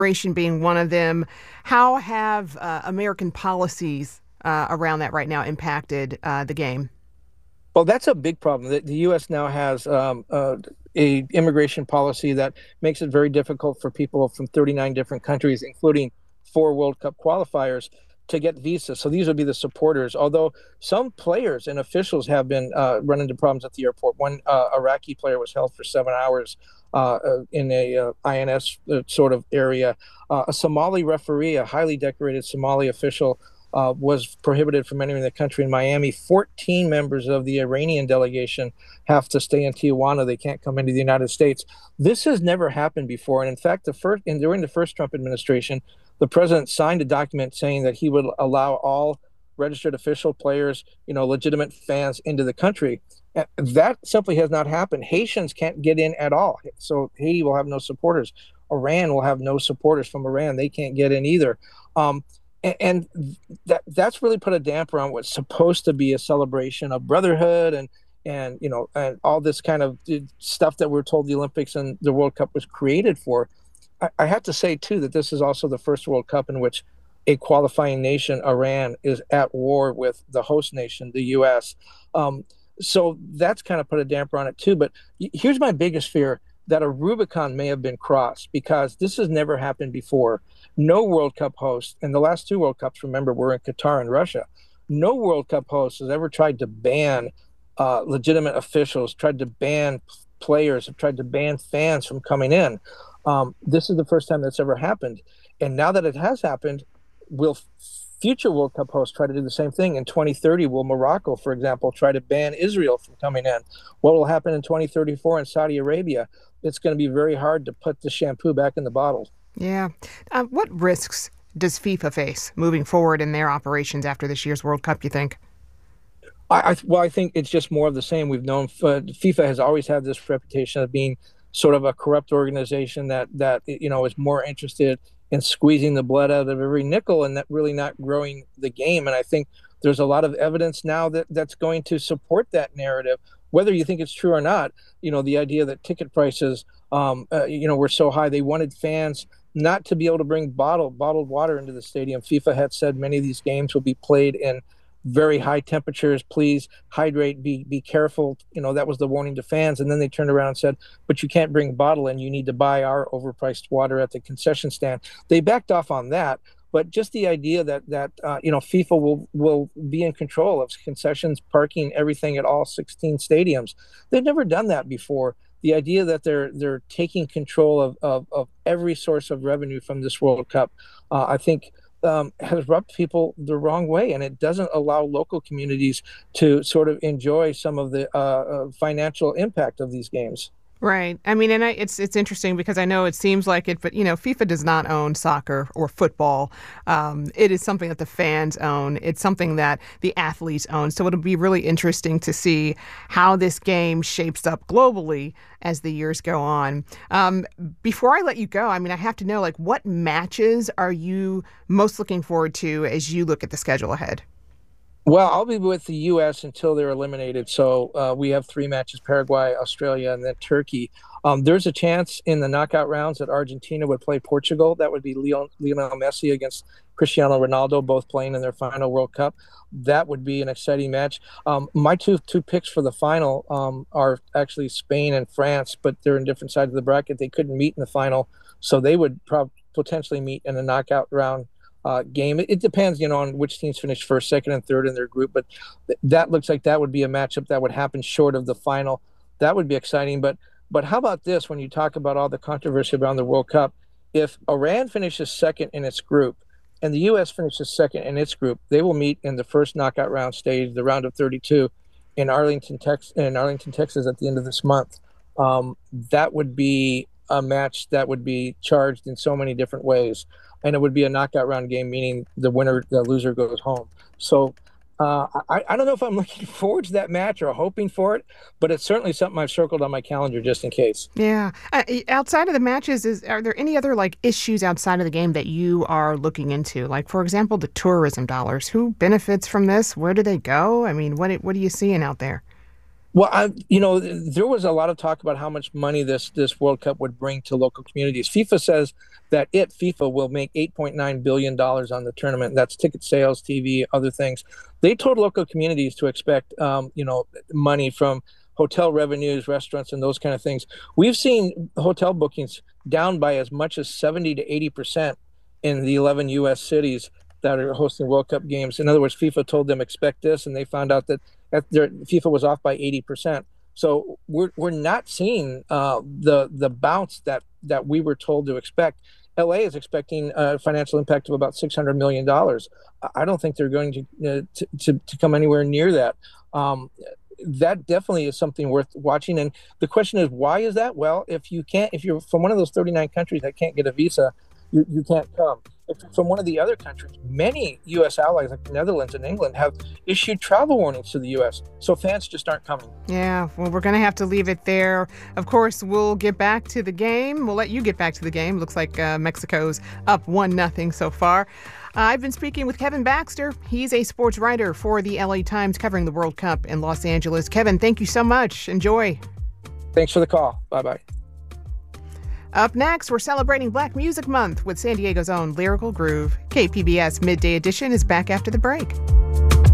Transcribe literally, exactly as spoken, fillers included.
immigration being one of them. How have uh, American policies uh, around that right now impacted uh, the game? Well, that's a big problem. The, the U S now has um, uh, a immigration policy that makes it very difficult for people from thirty-nine different countries, including four World Cup qualifiers, to get visas. So these would be the supporters. Although some players and officials have been uh, run into problems at the airport. One uh, Iraqi player was held for seven hours uh, uh, in a uh, I N S sort of area. Uh, a Somali referee, a highly decorated Somali official, uh, was prohibited from entering the country in Miami. fourteen members of the Iranian delegation have to stay in Tijuana. They can't come into the United States. This has never happened before. And in fact, the first, and during the first Trump administration, the president signed a document saying that he would allow all registered official players, you know, legitimate fans into the country. That simply has not happened. Haitians can't get in at all. So Haiti will have no supporters. Iran will have no supporters from Iran. They can't get in either. Um, and and that that's really put a damper on what's supposed to be a celebration of brotherhood and and you know and all this kind of stuff that we're told the Olympics and the World Cup was created for. I, I have to say too that this is also the first World Cup in which a qualifying nation, Iran, is at war with the host nation, the U S. Um, so that's kind of put a damper on it too. But here's my biggest fear, that a Rubicon may have been crossed, because this has never happened before. No World Cup host, and the last two World Cups, remember, were in Qatar and Russia. No World Cup host has ever tried to ban uh, legitimate officials, tried to ban players, have tried to ban fans from coming in. Um, this is the first time that's ever happened. And now that it has happened, will future World Cup hosts try to do the same thing? In twenty thirty, will Morocco, for example, try to ban Israel from coming in? What will happen in twenty thirty-four in Saudi Arabia? It's going to be very hard to put the shampoo back in the bottle. Yeah. Uh, what risks does FIFA face moving forward in their operations after this year's World Cup, you think? I, I well, I think it's just more of the same. We've known uh, FIFA has always had this reputation of being sort of a corrupt organization that that you know is more interested in squeezing the blood out of every nickel and that really not growing the game. And I think there's a lot of evidence now that that's going to support that narrative, whether you think it's true or not. You know, the idea that ticket prices, um, uh, you know, were so high, they wanted fans not to be able to bring bottled bottled water into the stadium. FIFA had said many of these games will be played in very high temperatures. Please hydrate, be be careful. You know, that was the warning to fans. And then they turned around and said, but you can't bring bottle in. You need to buy our overpriced water at the concession stand. They backed off on that. But just the idea that that uh, you know FIFA will will be in control of concessions, parking, everything at all sixteen stadiums. They've never done that before. The idea that they're they're taking control of of, of every source of revenue from this World Cup, uh, I think, um, has rubbed people the wrong way, and it doesn't allow local communities to sort of enjoy some of the uh, uh, financial impact of these games. Right. I mean, and I, it's it's interesting because I know it seems like it, but, you know, FIFA does not own soccer or football. Um, it is something that the fans own. It's something that the athletes own. So it'll be really interesting to see how this game shapes up globally as the years go on. Um, before I let you go, I mean, I have to know, like, what matches are you most looking forward to as you look at the schedule ahead? Well, I'll be with the U S until they're eliminated. So uh, we have three matches: Paraguay, Australia, and then Turkey. Um, there's a chance in the knockout rounds that Argentina would play Portugal. That would be Leo, Lionel Messi against Cristiano Ronaldo, both playing in their final World Cup. That would be an exciting match. Um, my two two picks for the final um, are actually Spain and France, but they're in different sides of the bracket. They couldn't meet in the final, so they would prob- potentially meet in a knockout round Uh, game. It, it depends, you know, on which teams finish first, second, and third in their group. But th- that looks like that would be a matchup that would happen short of the final. That would be exciting. But but how about this? When you talk about all the controversy around the World Cup, if Iran finishes second in its group and the U S finishes second in its group, they will meet in the first knockout round stage, the round of thirty-two, in Arlington, Texas, in Arlington, Texas, at the end of this month. Um, that would be a match that would be charged in so many different ways. And it would be a knockout round game, meaning the winner, the loser goes home. So uh, I, I don't know if I'm looking forward to that match or hoping for it, but it's certainly something I've circled on my calendar just in case. Yeah. Uh, outside of the matches, is are there any other like issues outside of the game that you are looking into? Like, for example, the tourism dollars. Who benefits from this? Where do they go? I mean, what what are you seeing out there? Well, I, you know, there was a lot of talk about how much money this this World Cup would bring to local communities. FIFA says that it, FIFA, will make eight point nine billion dollars on the tournament. That's ticket sales, T V, other things. They told local communities to expect, um, you know, money from hotel revenues, restaurants, and those kind of things. We've seen hotel bookings down by as much as seventy to eighty percent in the eleven U S cities that are hosting World Cup games. In other words, FIFA told them expect this, and they found out that that their, FIFA was off by eighty percent. So we're we're not seeing uh, the the bounce that that we were told to expect. L A is expecting a financial impact of about six hundred million dollars. I don't think they're going to, uh, to, to to come anywhere near that. Um, that definitely is something worth watching. And the question is, why is that? Well, if you can't, if you're from one of those thirty-nine countries that can't get a visa, you, you can't come. If you're from one of the other countries, many U S allies like the Netherlands and England have issued travel warnings to the U S. So fans just aren't coming. Yeah, well, we're going to have to leave it there. Of course, we'll get back to the game. We'll let you get back to the game. Looks like uh, Mexico's up one nothing so far. Uh, I've been speaking with Kevin Baxter. He's a sports writer for the L A Times covering the World Cup in Los Angeles. Kevin, thank you so much. Enjoy. Thanks for the call. Bye-bye. Up next, we're celebrating Black Music Month with San Diego's own Lyrical Groove. K P B S Midday Edition is back after the break.